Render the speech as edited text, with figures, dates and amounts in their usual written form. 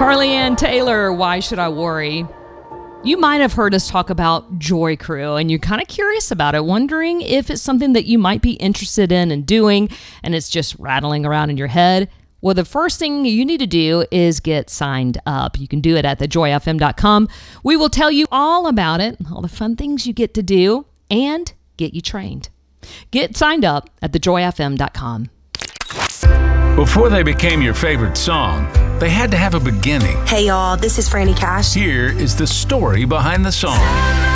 Carly Ann Taylor, Why Should I Worry? You might have heard us talk about Joy Crew, and you're kind of curious about it, wondering if it's something that you might be interested in and doing, and it's just rattling around in your head. Well, the first thing you need to do is get signed up. You can do it at thejoyfm.com. We will tell you all about it, all the fun things you get to do, and get you trained. Get signed up at thejoyfm.com. Before they became your favorite song, they had to have a beginning. Hey y'all, this is Franny Cash. Here is the story behind the song.